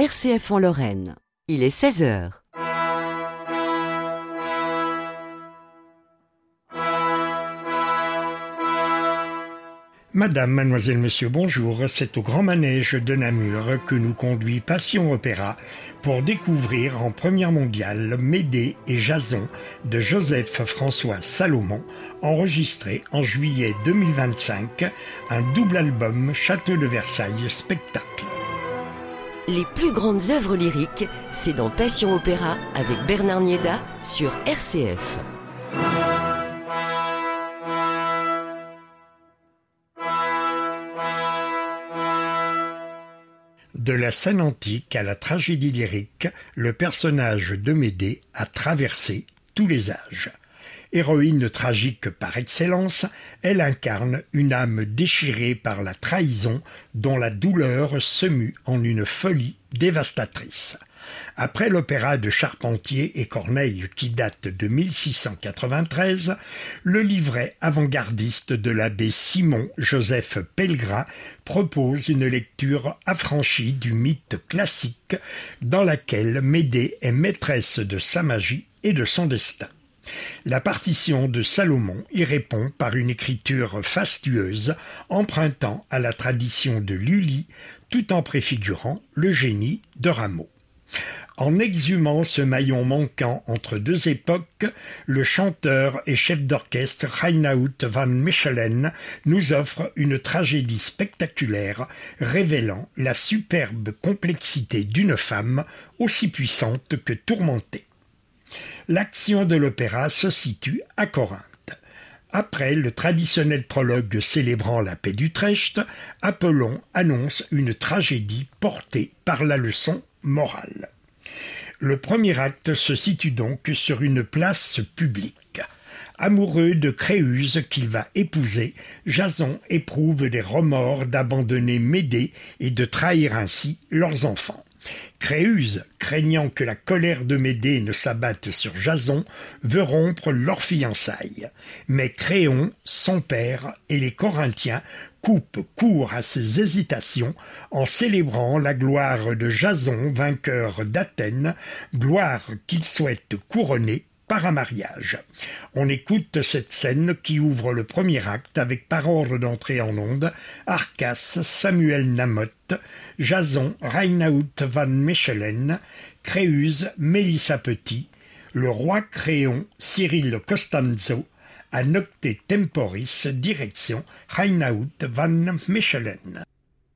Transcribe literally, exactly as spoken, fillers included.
R C F en Lorraine. Il est seize heures. Madame, mademoiselle, monsieur, bonjour. C'est au Grand Manège de Namur que nous conduit Passion Opéra pour découvrir en première mondiale Médée et Jason de Joseph-François Salomon, enregistré en juillet deux mille vingt-cinq, un double album Château de Versailles spectacle. Les plus grandes œuvres lyriques, c'est dans Passion Opéra avec Bernard Nieda sur R C F. De la scène antique à la tragédie lyrique, le personnage de Médée a traversé tous les âges. Héroïne tragique par excellence, elle incarne une âme déchirée par la trahison dont la douleur se mue en une folie dévastatrice. Après l'opéra de Charpentier et Corneille qui date de mille six cent quatre-vingt-treize, le livret avant-gardiste de l'abbé Simon-Joseph Pellegrin propose une lecture affranchie du mythe classique dans laquelle Médée est maîtresse de sa magie et de son destin. La partition de Salomon y répond par une écriture fastueuse empruntant à la tradition de Lully tout en préfigurant le génie de Rameau. En exhumant ce maillon manquant entre deux époques, le chanteur et chef d'orchestre Reinout van Mechelen nous offre une tragédie spectaculaire révélant la superbe complexité d'une femme aussi puissante que tourmentée. L'action de l'opéra se situe à Corinthe. Après le traditionnel prologue célébrant la paix d'Utrecht, Apollon annonce une tragédie portée par la leçon morale. Le premier acte se situe donc sur une place publique. Amoureux de Créuse qu'il va épouser, Jason éprouve des remords d'abandonner Médée et de trahir ainsi leurs enfants. Créuse, craignant que la colère de Médée ne s'abatte sur Jason, veut rompre leur fiançailles. Mais Créon, son père et les Corinthiens coupent court à ces hésitations en célébrant la gloire de Jason, vainqueur d'Athènes, gloire qu'il souhaite couronner par un mariage. On écoute cette scène qui ouvre le premier acte avec par ordre d'entrée en onde Arcas, Samuel Namotte, Jason, Reinout van Mechelen, Créuse, Mélissa Petit, le roi Créon, Cyril Costanzo, à Nocte Temporis, direction Reinout van Mechelen.